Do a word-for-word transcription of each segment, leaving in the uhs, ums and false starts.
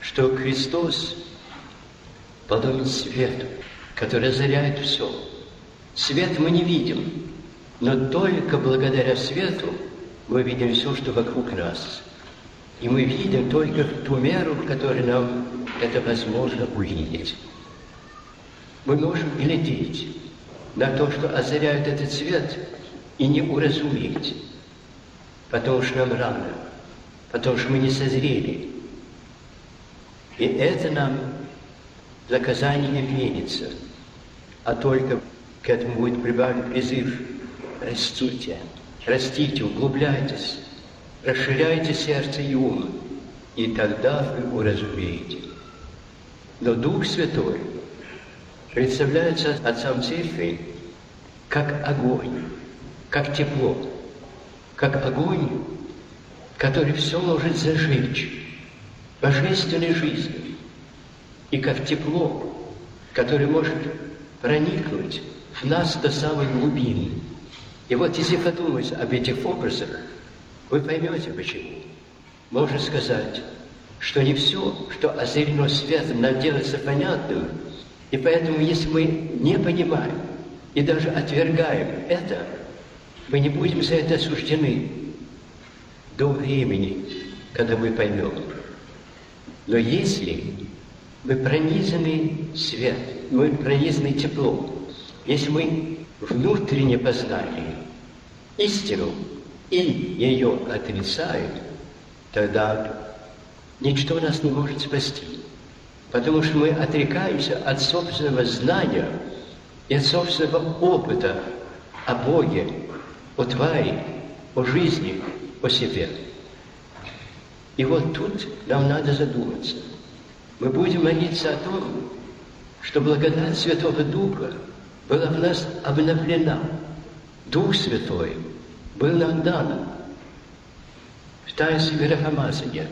что Христос подобен свету, который озаряет все. Свет мы не видим, но только благодаря свету мы видим все, что вокруг нас. И мы видим только в ту меру, в которой нам это возможно увидеть. Мы можем глядеть на то, что озаряет этот свет, и не уразуметь, потому что нам рано, потому что мы не созрели. И это нам наказание не пенится, а только к этому будет прибавлен призыв: растите, растите, углубляйтесь, расширяйте сердце и ум, и тогда вы уразумеете. Но Дух Святой представляется Отцам Церкви как огонь, как тепло, как огонь, который все может зажечь божественной жизнью, и как тепло, которое может проникнуть в нас до самой глубины. И вот если подумать об этих образах, вы поймете, почему. Можно сказать, что не все, что озарено светом, нам делается понятным, и поэтому, если мы не понимаем и даже отвергаем это, мы не будем за это осуждены до времени, когда мы поймем. Но если мы пронизаны свет, мы пронизаны теплом, если мы внутренне познали истину и ее отрицаем, тогда ничто нас не может спасти. Потому что мы отрекаемся от собственного знания и от собственного опыта о Боге, о твари, о жизни, о себе. И вот тут нам надо задуматься. Мы будем молиться о том, что благодать Святого Духа была в нас обновлена. Дух Святой был нам дан в таинстве миропомазания.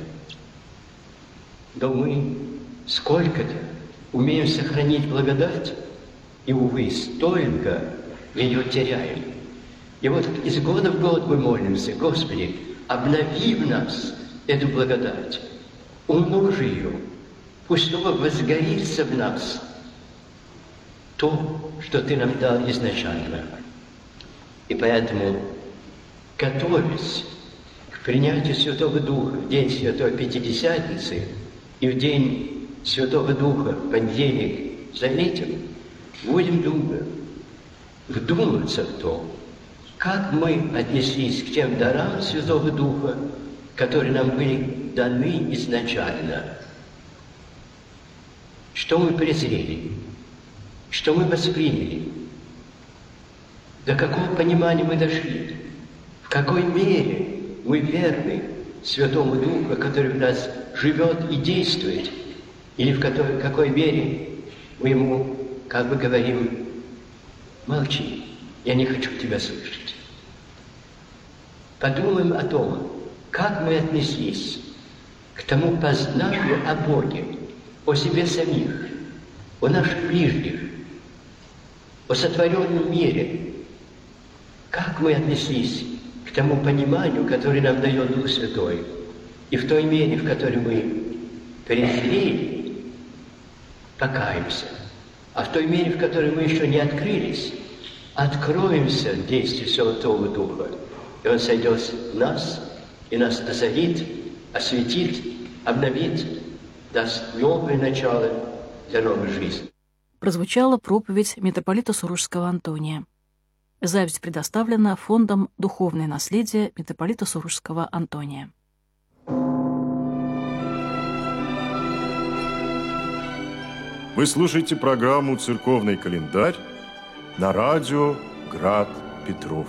Но мы сколько-то умеем сохранить благодать, и, увы, столько ее теряем. И вот из года в год мы молимся: Господи, обнови в нас эту благодать, умножи ее, пусть снова возгорится в нас то, что Ты нам дал изначально. И поэтому, готовясь к принятию Святого Духа в день Святой Пятидесятницы и в день Святого Духа, понедельник за этим, будем думать, вдуматься в то, как мы отнеслись к тем дарам Святого Духа, которые нам были даны изначально. Что мы презрели, что мы восприняли, до какого понимания мы дошли, в какой мере мы верны Святому Духу, который в нас живет и действует, или в какой, какой мере мы ему как бы говорим: молчи, я не хочу тебя слышать. Подумаем о том, как мы отнеслись к тому познанию о Боге, о себе самих, о наших ближних, о сотворенном мире. Как мы отнеслись к тому пониманию, которое нам дает Дух Святой, и в той мере, в которой мы презрели, покаемся, а в той мере, в которой мы еще не открылись, откроемся в действии Святого Духа, и Он сойдет в нас, и нас озарит, осветит, обновит, даст новое начало для новой жизни. Прозвучала проповедь митрополита Сурожского Антония. Запись предоставлена Фондом «Духовное наследие» митрополита Сурожского Антония. Вы слушаете программу «Церковный календарь» на радио «Град Петров».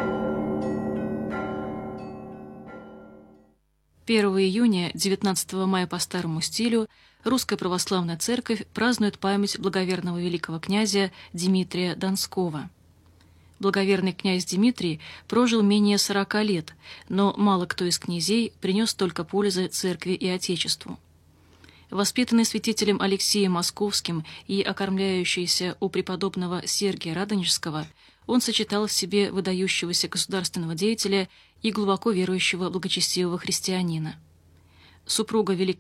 первого июня, девятнадцатого мая по старому стилю, Русская Православная Церковь празднует память благоверного великого князя Дмитрия Донского. Благоверный князь Дмитрий прожил менее сорока лет, но мало кто из князей принес столько пользы церкви и Отечеству. Воспитанный святителем Алексеем Московским и окормляющийся у преподобного Сергия Радонежского, он сочетал в себе выдающегося государственного деятеля и глубоко верующего благочестивого христианина. Супруга великого